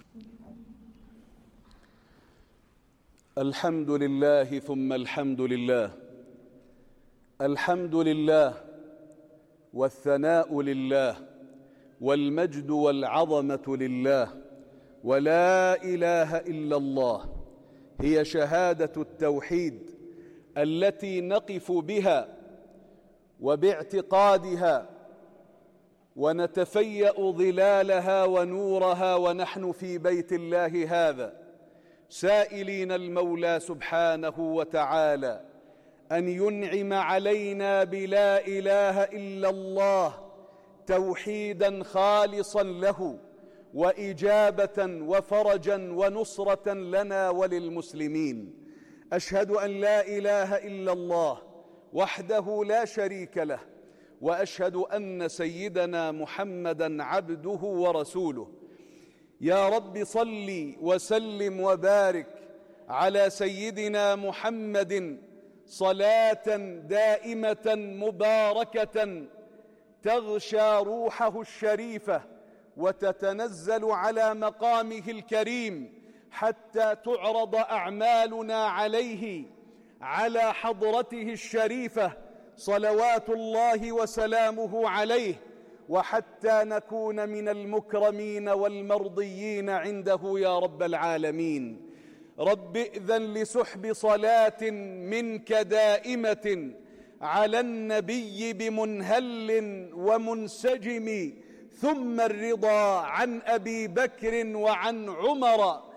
الحمد لله ثم الحمد لله، الحمد لله والثناء لله والمجد والعظمة لله، ولا إله إلا الله هي شهادة التوحيد التي نقف بها وباعتقادها ونتفيأ ظلالها ونورها ونحن في بيت الله هذا، سائلين المولى سبحانه وتعالى أن ينعم علينا بلا إله إلا الله توحيدا خالصا له، وإجابة وفرجا ونصرة لنا وللمسلمين. أشهد أن لا إله إلا الله وحده لا شريك له، وأشهد أن سيدنا محمدًا عبده ورسوله. يا رب صل وسلم وبارك على سيدنا محمد صلاة دائمة مباركة تغشى روحه الشريفة وتتنزل على مقامه الكريم حتى تعرض أعمالنا عليه على حضرته الشريفة صلوات الله وسلامه عليه، وحتى نكون من المكرمين والمرضيين عنده يا رب العالمين. رب ائذن لسحب صلاة منك دائمة على النبي بمنهل ومنسجم، ثم الرضا عن أبي بكر وعن عمر